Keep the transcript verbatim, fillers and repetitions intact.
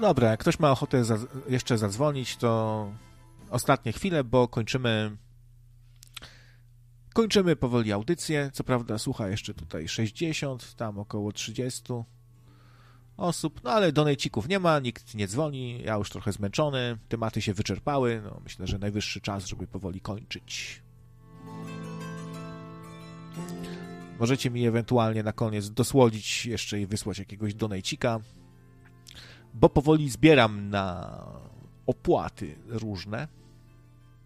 Dobra, jak ktoś ma ochotę za- jeszcze zadzwonić, to ostatnie chwile, bo kończymy kończymy powoli audycję. Co prawda słucha jeszcze tutaj sześćdziesiąt, tam około trzydzieści osób, no ale donejcików nie ma, nikt nie dzwoni, ja już trochę zmęczony, tematy się wyczerpały, no myślę, że najwyższy czas, żeby powoli kończyć. Możecie mi ewentualnie na koniec dosłodzić jeszcze i wysłać jakiegoś donejcika, bo powoli zbieram na opłaty różne.